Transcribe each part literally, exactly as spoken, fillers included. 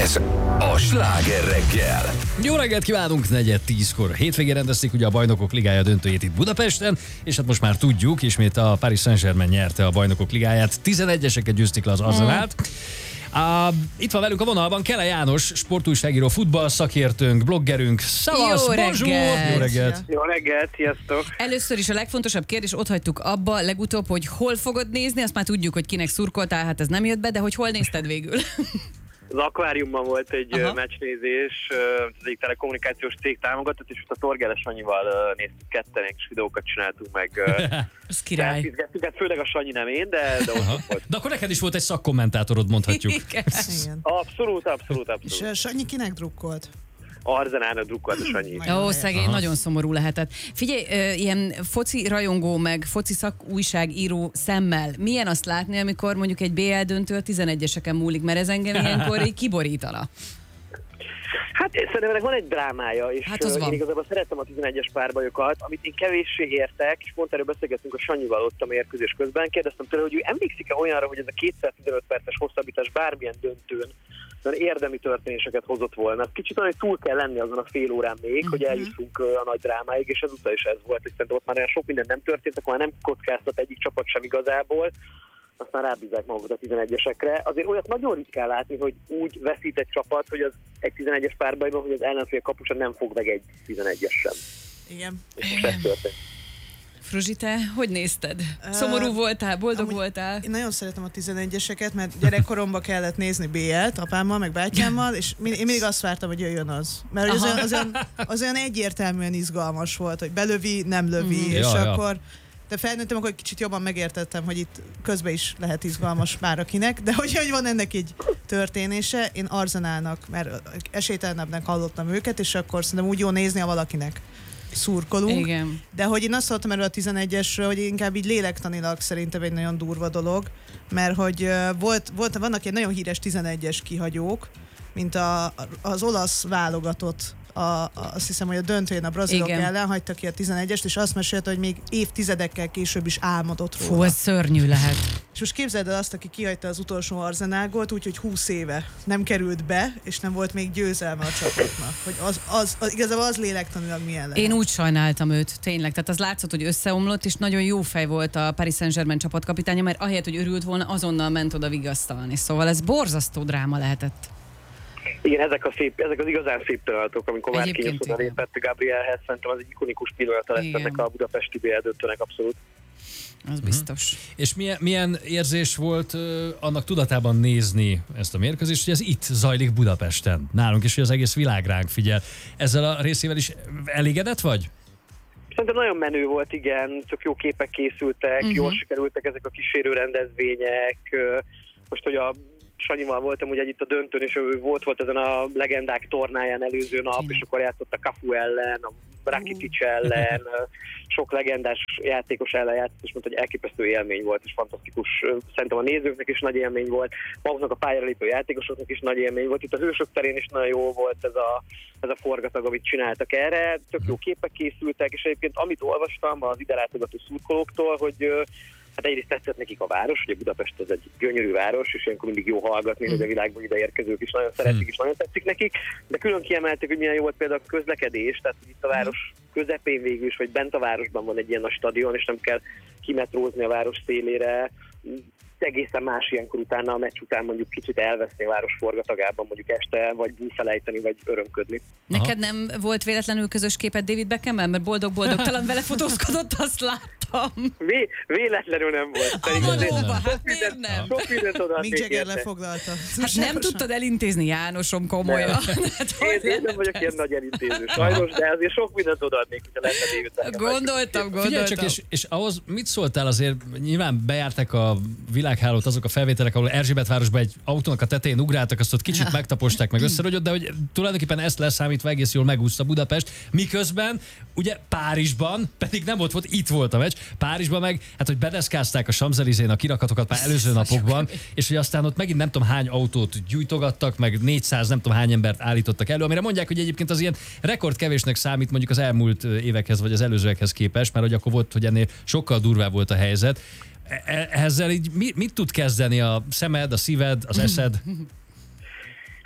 Ez a Sláger reggel. Jó reggelt kívánunk, negyed tízkor. Hétvégén rendezték ugye a Bajnokok Ligája döntőjét itt Budapesten, és hát most már tudjuk, ismét a Paris Saint-Germain nyerte a Bajnokok Ligáját. tizenegyeseket győzték le az Arsenált. Uh, itt van velünk a vonalban Kele János, sportújságíró, futballszakértőnk, bloggerünk. Szavasz, Jó bonjour! reggelt! Jó reggelt! Jó reggelt, sziasztok! Először is a legfontosabb kérdés, ott hagytuk abba legutóbb, hogy hol fogod nézni, azt már tudjuk, hogy kinek szurkoltál, hát ez nem jött be, de hogy hol nézted végül? Az akváriumban volt egy Aha. Aha. meccsnézés, az egyik telekommunikációs cég támogatott, és most a Torgeles Sanyival néztük ketten, és videókat csináltunk meg. Az király. Hát főleg a Sanyi nem én, de, de ott volt. De akkor neked is volt egy szakkommentátorod, mondhatjuk. Igen. Igen. Abszolút, abszolút, És abszolút. uh, Sanyi kinek drukkolt? Arzenának drukkolt a Sanyi. Ó, szegény, Aha. nagyon szomorú lehetett. Figyelj, ö, ilyen foci rajongó, meg foci szakújságíró szemmel, milyen azt látni, amikor mondjuk egy bé el döntő a tizenegyeseken múlik, mert ez engem ilyenkor így kiborítana. Hát szerintem ennek van egy drámája, és Hát az hát van. én igazából szerettem a tizenegyes párbajokat, amit én kevéssé értek, és pont erről beszélgettünk a Sanyival ott a mérkőzés közben. Kérdeztem tőle, hogy ő emlékszik-e olyanra, hogy ez a kétszáztizenöt perces hosszabbítás bármilyen döntőn olyan érdemi történéseket hozott volna. Kicsit olyan, hogy túl kell lenni azon a fél órán még, uh-huh. hogy eljussunk a nagy drámáig, és ezúttal is ez volt, és szerintem ott már olyan sok minden nem történt, akkor már nem kockáztat egyik csapat sem igazából, aztán rábízzák magukat a tizenegyesekre. Azért olyat nagyon ritkán látni, hogy úgy veszít egy csapat, hogy az egy tizenegyes párbajban, hogy az ellenfél kapusa nem fog meg egy tizenegyes sem. Igen. És most ez történt. Fruzsi, te hogy nézted? Szomorú voltál, boldog Amúgy voltál? Én nagyon szeretem a tizenegyeseket, mert gyerekkoromban kellett nézni bé el-t apámmal, meg bátyámmal, és min- én mindig azt vártam, hogy jöjjön az. Mert az olyan, az, olyan, az olyan egyértelműen izgalmas volt, hogy belövi, nem lövi, Mhm. és Ja, ja. akkor... De felnőttem, akkor egy kicsit jobban megértettem, hogy itt közben is lehet izgalmas már akinek, de hogy, hogy van ennek egy történése, én Arsenalnak, mert esélytelenebbnek hallottam őket, és akkor szerintem úgy jó nézni, ha valakinek szurkolunk. Igen. De hogy én azt hallottam erről a tizenegyesről, hogy inkább így lélektanilag szerintem egy nagyon durva dolog, mert hogy ö, volt, volt, vannak ilyen nagyon híres tizenegyes kihagyók, mint a, az olasz válogatott, a, a, azt hiszem, hogy a döntőjén a brazilok Igen. ellen hagyta ki a tizenegyest, és azt mesélte, hogy még évtizedekkel később is álmodott Fú, róla. ez szörnyű lehet. És most képzeld el azt, aki kihagyta az utolsó Arsenal gólt, úgyhogy húsz éve nem került be, és nem volt még győzelme a csapatnak. Hogy az, az, az, igazából az lélektanilag milyen lehet. Én úgy sajnáltam őt, tényleg. Tehát az látszott, hogy összeomlott, és nagyon jó fej volt a Paris Saint-Germain csapatkapitánya, mert ahelyett, hogy örült volna, azonnal ment oda vigasztalni. Szóval ez borzasztó dráma lehetett. Igen, ezek, a szép, ezek az igazán szép pillanatok, amikor már Egyébként kénysz oda igen. lépett Gabrielhez, szerintem az egy ikonikus pillanata lesz Igen. ennek a budapesti bé el döntőnek abszolút. Az biztos. És milyen, milyen érzés volt uh, annak tudatában nézni ezt a mérkőzést, hogy ez itt zajlik Budapesten, nálunk is, hogy az egész világ ránk figyel. Ezzel a részével is elégedett vagy? Szerintem nagyon menő volt, igen, csak jó képek készültek, Mhm. jól sikerültek ezek a kísérő rendezvények. Ö, Most, hogy a Sanyival voltam ugye itt a döntőn, és ő volt volt ezen a legendák tornáján előző nap, Tényleg. és akkor játszott a Cafu ellen, a Rakitic ellen, ö, sok legendás játékos ellen játszott, és mondta, hogy elképesztő élmény volt, és fantasztikus. Ö, Szerintem a nézőknek is nagy élmény volt, maguknak a pályára lépő játékosoknak is nagy élmény volt. Itt az Hősök terén is nagyon jó volt ez a, ez a forgatag, amit csináltak erre. Tök jó képek készültek, és egyébként amit olvastam az ide látogató szurkolóktól, hogy ö, hát egyrészt tetszett nekik a város, ugye Budapest az egy gyönyörű város, és ilyenkor mindig jó hallgatni, hogy a világban ide érkezők is nagyon szeretik, és nagyon tetszik nekik, de külön kiemelték, hogy milyen jó volt például a közlekedés, tehát hogy itt a város közepén végül is, vagy bent a városban van egy ilyen nagy stadion, és nem kell kimetrózni a város szélére. Egészen más ilyenkor utána, a meccs után mondjuk kicsit elveszni a város forgatagában, mondjuk este, vagy búfelejteni, vagy örömködni. Neked nem volt véletlenül közös képed David Beckham-mel, mert boldog-boldogtalan vele fotózkodott, azt láttam. Vé- véletlenül nem volt. Amadóba, hát Sok miért mindent- nem? Sok mindent Mick odaadnék Jagger érte. lefoglalta. Hát nem tudtad elintézni, Jánosom, komolyan. Hát, hogy Én, én nem lehet vagyok ez? ilyen nagy elintéző, sajnos, de azért sok mindent odaadnék, hogyha lenne David Beckham. Gondoltam, Figyelj gondoltam. csak, és, és ahhoz mit szóltál azért, nyilván bejárták a világhálót azok a felvételek, ahol Erzsébetvárosban egy autónak a tetején ugráltak, azt ott kicsit megtaposták, meg összerogyott, de hogy tulajdonképpen ezt leszámítva egész jól megúszta Budapest, miközben ugye Párizsban, pedig nem ott volt, itt volt a meccs, Párizsban meg, hát hogy bedeszkázták a Champs-Élysén a kirakatokat már előző napokban, és hogy aztán ott megint nem tudom hány autót gyújtogattak, meg négyszáz nem tudom hány embert állítottak elő, amire mondják, hogy egyébként az ilyen rekordkevésnek számít mondjuk az elmúlt évekhez, vagy az előzőekhez képest, mert hogy akkor volt, hogy ennél sokkal durvább volt a helyzet. E- Ezzel így mit, mit tud kezdeni a szemed, a szíved, az eszed?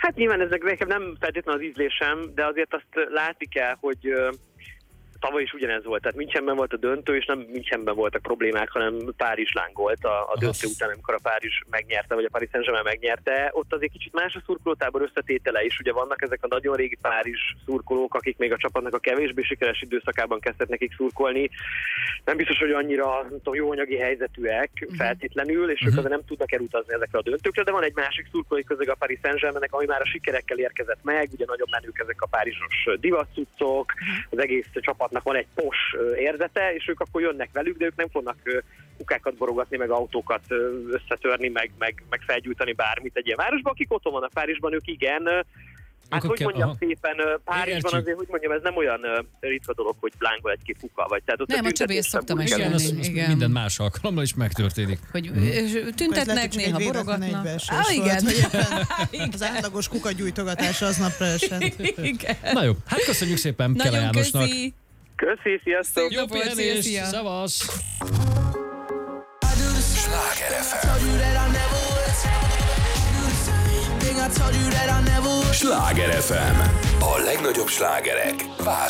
Hát nyilván ezek nekem nem feltétlenül az ízlésem, de azért azt látni kell, hogy tavaly is ugyanez volt. Tehát Münchenben volt a döntő, és nem Münchenben voltak problémák, hanem Párizs lángolt a, a döntő után, amikor a Párizs megnyerte, vagy a Paris Saint-Germain megnyerte. Ott azért kicsit más a szurkolótábor összetétele is. Ugye vannak ezek a nagyon régi Párizs szurkolók, akik még a csapatnak a kevésbé sikeres időszakában kezdtek nekik szurkolni. Nem biztos, hogy annyira nem tudom, jó anyagi helyzetűek uh-huh. feltétlenül, és uh-huh. ők azért nem tudnak elutazni ezekre a döntőkre, de van egy másik szurkolói közeg a Paris Saint-Germainnek, ami már a sikerekkel érkezett meg, ugye nagyon menők ezek a párizsos divatcuccok, az egész csapat van egy pos érzete, és ők akkor jönnek velük, de ők nem fognak kukákat borogatni, meg autókat összetörni, meg, meg, meg felgyújtani bármit egy ilyen városban. Akik otthon vannak Párizsban, ők igen. Hát hogy mondjam aha. szépen, Párizsban azért, hogy mondjam, ez nem olyan ritka dolog, hogy lángol egy-két kuka vagy. Tehát ott nem, a Csabi, ezt szoktam mesélni. Igen, igen. Minden más alkalommal is megtörténik. Hogy mm. tüntetnek, néha borogatnak. Ah, igen. Volt, az átlagos kukagyújtogatás aznapra esett. Na jó, hát köszönjük szépen Kele Jánosnak. Köszi. Köszi, sziasztok! Jó pihenést, szavasz! Sláger ef em. Sláger ef em. A legnagyobb slágerek változnak.